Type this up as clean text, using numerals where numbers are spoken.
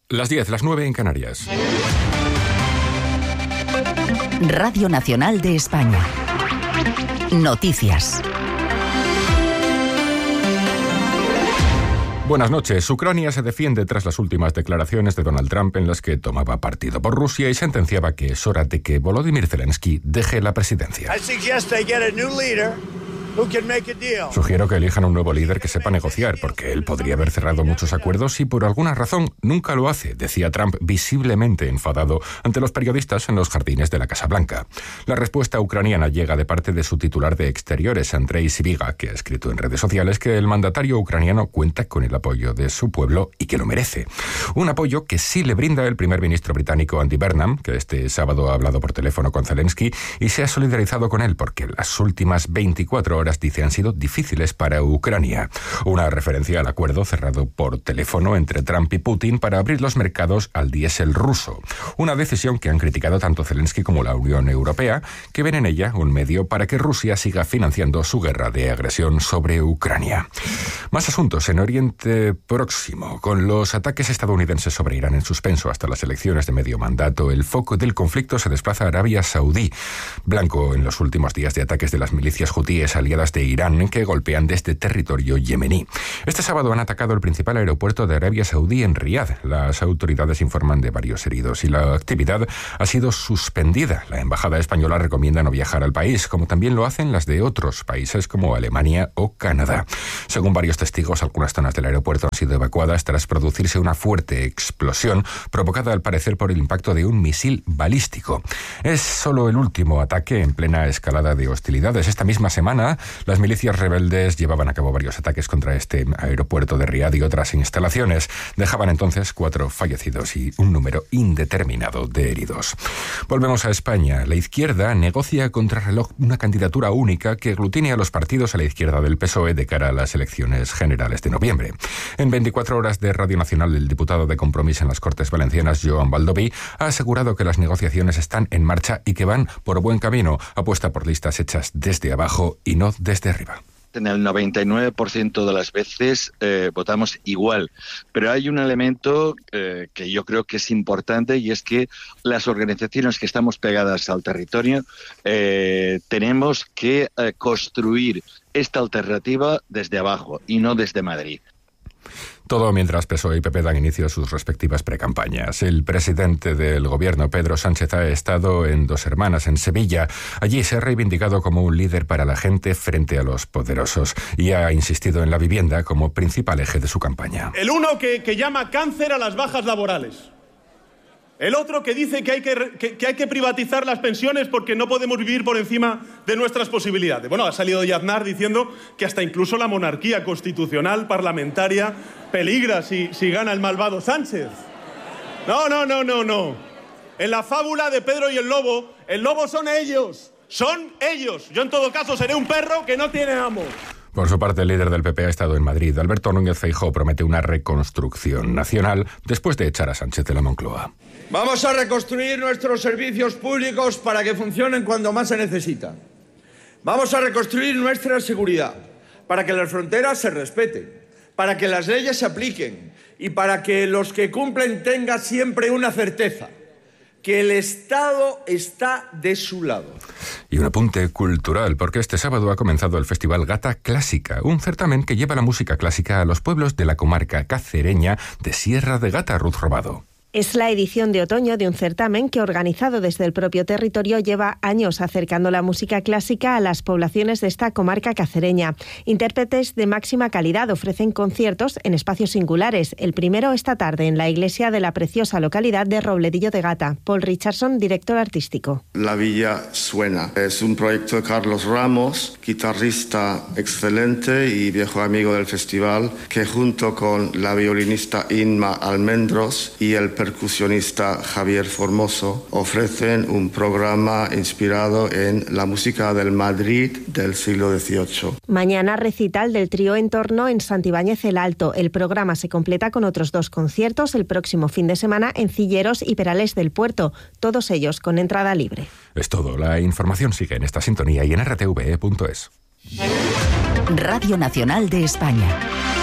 Las 10, las 9 en Canarias. Radio Nacional de España. Noticias. Buenas noches. Ucrania se defiende tras las últimas declaraciones de Donald Trump en las que tomaba partido por Rusia y sentenciaba que es hora de que Volodymyr Zelensky deje la presidencia. Sugiero que elijan un nuevo líder que sepa negociar, porque él podría haber cerrado muchos acuerdos y por alguna razón nunca lo hace, decía Trump visiblemente enfadado ante los periodistas en los jardines de la Casa Blanca. La respuesta ucraniana llega de parte de su titular de Exteriores, Andrei Sybiga, que ha escrito en redes sociales que el mandatario ucraniano cuenta con el apoyo de su pueblo y que lo merece. Un apoyo que sí le brinda el primer ministro británico Andy Burnham, que este sábado ha hablado por teléfono con Zelensky y se ha solidarizado con él porque las últimas 24 horas, dice, han sido difíciles para Ucrania. Una referencia al acuerdo cerrado por teléfono entre Trump y Putin para abrir los mercados al diésel ruso. Una decisión que han criticado tanto Zelensky como la Unión Europea, que ven en ella un medio para que Rusia siga financiando su guerra de agresión sobre Ucrania. Más asuntos en Oriente Próximo. Con los ataques estadounidenses sobre Irán en suspenso hasta las elecciones de medio mandato, el foco del conflicto se desplaza a Arabia Saudí, blanco en los últimos días de ataques de las milicias hutíes aliadas de Irán que golpean desde territorio yemení. Este sábado han atacado el principal aeropuerto de Arabia Saudí en Riad. Las autoridades informan de varios heridos y la actividad ha sido suspendida. La embajada española recomienda no viajar al país, como también lo hacen las de otros países como Alemania o Canadá. Según varios testigos, algunas zonas del aeropuerto han sido evacuadas tras producirse una fuerte explosión provocada al parecer por el impacto de un misil balístico. Es solo el último ataque en plena escalada de hostilidades. Esta misma semana, las milicias rebeldes llevaban a cabo varios ataques contra este aeropuerto de Riad y otras instalaciones. Dejaban entonces 4 fallecidos y un número indeterminado de heridos. Volvemos a España. La izquierda negocia contra reloj una candidatura única que aglutine a los partidos a la izquierda del PSOE de cara a las elecciones generales de noviembre. En 24 horas de Radio Nacional, el diputado de Compromís en las Cortes Valencianas, Joan Baldoví, ha asegurado que las negociaciones están en marcha y que van por buen camino. Apuesta por listas hechas desde abajo y no desde arriba. En el 99% de las veces votamos igual, pero hay un elemento que yo creo que es importante y es que las organizaciones que estamos pegadas al territorio tenemos que construir esta alternativa desde abajo y no desde Madrid. Todo mientras PSOE y PP dan inicio a sus respectivas precampañas. El presidente del gobierno, Pedro Sánchez, ha estado en Dos Hermanas, en Sevilla. Allí se ha reivindicado como un líder para la gente frente a los poderosos y ha insistido en la vivienda como principal eje de su campaña. El uno que llama cáncer a las bajas laborales. El otro que dice que hay que privatizar las pensiones porque no podemos vivir por encima de nuestras posibilidades. Bueno, ha salido de Aznar diciendo que hasta incluso la monarquía constitucional, parlamentaria, peligra si gana el malvado Sánchez. No. En la fábula de Pedro y el lobo son ellos. Son ellos. Yo en todo caso seré un perro que no tiene amo. Por su parte, el líder del PP ha estado en Madrid. Alberto Núñez Feijóo promete una reconstrucción nacional después de echar a Sánchez de la Moncloa. Vamos a reconstruir nuestros servicios públicos para que funcionen cuando más se necesita. Vamos a reconstruir nuestra seguridad para que las fronteras se respeten, para que las leyes se apliquen y para que los que cumplen tengan siempre una certeza: que el Estado está de su lado. Y un apunte cultural, porque este sábado ha comenzado el Festival Gata Clásica, un certamen que lleva la música clásica a los pueblos de la comarca cacereña de Sierra de Gata. Ruth Robado. Es la edición de otoño de un certamen que, organizado desde el propio territorio, lleva años acercando la música clásica a las poblaciones de esta comarca cacereña. Intérpretes de máxima calidad ofrecen conciertos en espacios singulares. El primero esta tarde en la iglesia de la preciosa localidad de Robledillo de Gata. Paul Richardson, director artístico. La Villa Suena. Es un proyecto de Carlos Ramos, guitarrista excelente y viejo amigo del festival, que junto con la violinista Inma Almendros y el percusionista Javier Formoso ofrecen un programa inspirado en la música del Madrid del siglo XVIII. Mañana recital del trío Entorno en Santibáñez el Alto. El programa se completa con otros 2 conciertos el próximo fin de semana en Cilleros y Perales del Puerto, todos ellos con entrada libre. Es todo. La información sigue en esta sintonía y en rtve.es. Radio Nacional de España.